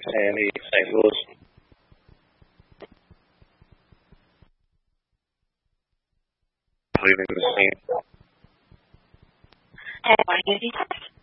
Sandy, St. Louis. Leaving the scene. And why did he test?